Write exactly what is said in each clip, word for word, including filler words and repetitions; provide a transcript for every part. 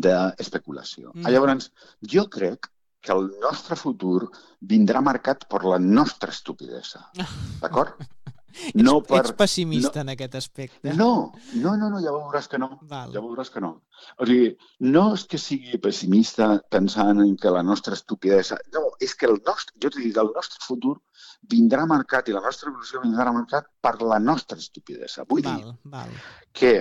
d'especulació. Mm. Llavors, jo crec que el nostre futur vindrà marcat per la nostra estupidesa. D'acord? No ets, per... ets pessimista no, en aquest aspecte. No, no, no, no, ja veuràs que no. Val. Ja veuràs que no. O sigui, no és que sigui pessimista pensant en que la nostra estupidesa... No, és que el nostre, jo t'he dit, el nostre futur vindrà marcat i la nostra evolució vindrà marcat per la nostra estupidesa. Vull val, dir val. que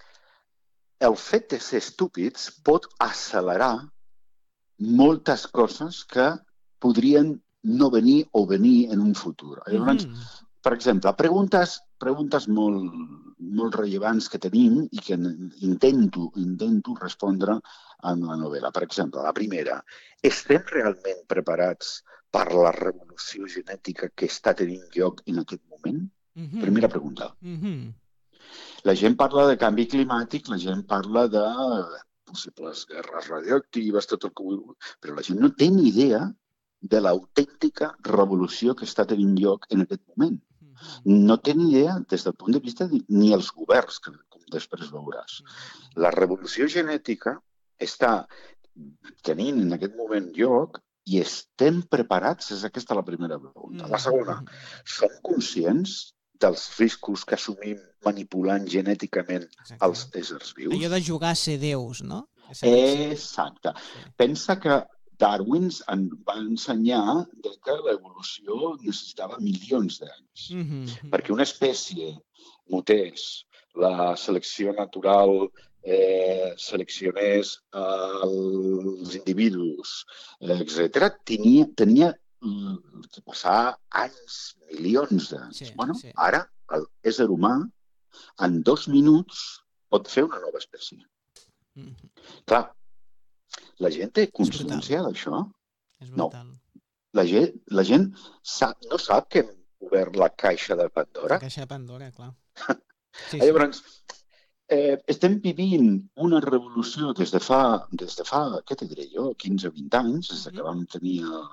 el fet de ser estúpids pot accelerar moltes coses que podrien no venir o venir en un futur. Llavors, mm-hmm. per exemple, preguntes, preguntes molt, molt rellevants que tenim i que intento, intento respondre en la novel·la. Per exemple, la primera, estem realment preparats per la revolució genètica que està tenint lloc en aquest moment? Mm-hmm. Primera pregunta. Mm-hmm. La gent parla de canvi climàtic, la gent parla de possibles guerres radioactives, tot el que vulgui, però la gent no té ni idea de l'autèntica revolució que està tenint lloc en aquest moment. No té ni idea des del punt de vista de, ni els governs, que com després veuràs. La revolució genètica està tenint en aquest moment lloc i estem preparats? És aquesta la primera pregunta. La segona, som conscients dels riscos que assumim manipulant genèticament Exacte. Els éssers vius? Allò de jugar a ser déus, no? Exacte. Sí. Pensa que Darwin en va ensenyar que l'evolució necessitava milions d'anys. Mm-hmm. Perquè una espècie mutés, la selecció natural eh, seleccionés eh, els individus, eh, etcètera, tenia, tenia que passar anys, milions d'anys. Sí, bueno, sí. Ara l'ésser humà en dos minuts pot fer una nova espècie. Mm-hmm. Clar, la gent té consciència d'això? No. La gent, la gent sap, no sap que hem obert la caixa de Pandora? La caixa de Pandora, clar. Sí, sí. Llavors, eh, estem vivint una revolució des de fa, des de fa, què te diré jo, quinze o vint anys, des que vam tenir la,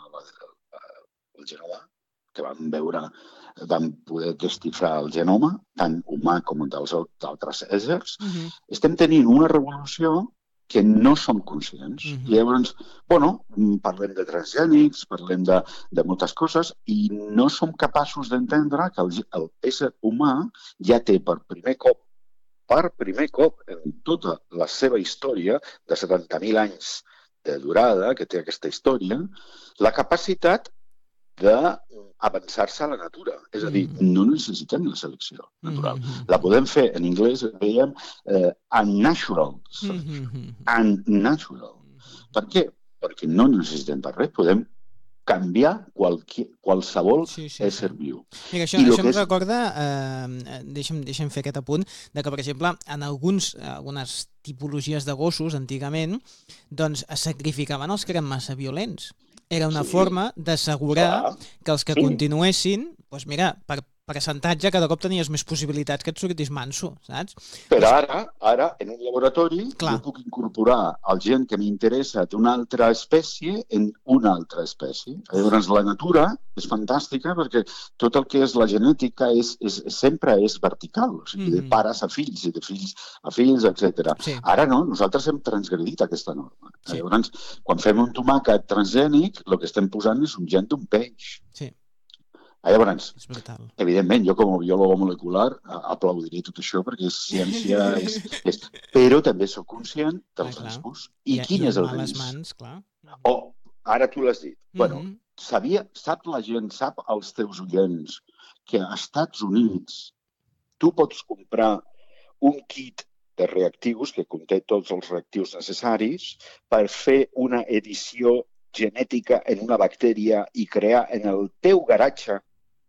el genoma, que vam veure, vam poder desxifrar el genoma, tant humà com dels altres éssers, uh-huh. estem tenint una revolució que no som conscients. Uh-huh. I llavors, bueno, parlem de transgènics, parlem de, de moltes coses i no som capaços d'entendre que el, el ésser humà ja té per primer cop, per primer cop en tota la seva història de setanta mil anys de durada que té aquesta història, la capacitat d'avançar-se a la natura. És a dir, no necessitem la selecció natural. Mm-hmm. La podem fer, en anglès veiem, eh, unnatural selection. Mm-hmm. Unnatural. Per què? Perquè no necessitem per res. Podem canviar qualque, qualsevol sí, sí, ésser sí. viu. Mira, això, això em és... recorda, eh, deixa'm, deixa'm fer aquest apunt, de que, per exemple, en alguns, algunes tipologies de gossos, antigament, doncs es sacrificaven els que eren massa violents. Era una sí. forma d'assegurar que els que sí. continuessin, doncs mira, per percentatge cada cop tenies més possibilitats que et sortis manso, saps? Però ara, ara en un laboratori, Clar. jo puc incorporar el gen que m'interessa d'una altra espècie en una altra espècie. Llavors, la natura és fantàstica perquè tot el que és la genètica és, és, sempre és vertical, o sigui, mm-hmm. de pares a fills i de fills a fills, etcètera. Sí. Ara no, nosaltres hem transgredit aquesta norma. Sí. Llavors, quan fem un tomàquet transgènic, el que estem posant és un gen d'un peix. Sí. Llavors, evidentment, jo com a biòlogo molecular aplaudiré tot això perquè és ciència, és, és... però també soc conscient dels ah, riscos. I, I quin I és el risc? Mans, clar. Oh, ara tu l'has dit. Mm-hmm. Bueno, sabia, sap la gent, sap els teus oients que als Estats Units tu pots comprar un kit de reactius que conté tots els reactius necessaris per fer una edició genètica en una bactèria i crear en el teu garatge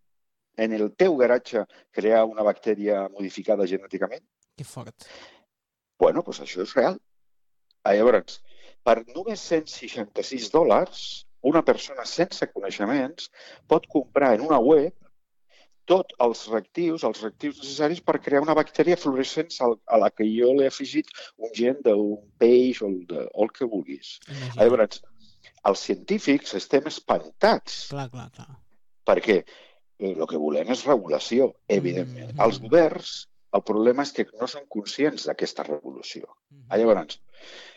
en el teu garatge crear una bactèria modificada genèticament? Que fort. Bueno, doncs això és real. Llavors, per només cent seixanta-sis dòlars, una persona sense coneixements pot comprar en una web tots els reactius, els reactius necessaris per crear una bactèria fluorescent a la que jo l'he afegit un gen d'un peix o el, de, o el que vulguis. Imagina. Llavors, els científics estem espantats. Clar, clar, clar. Perquè el que volem és regulació, evidentment. Mm-hmm. Els governs, el problema és que no són conscients d'aquesta revolució. Mm-hmm. Llavors,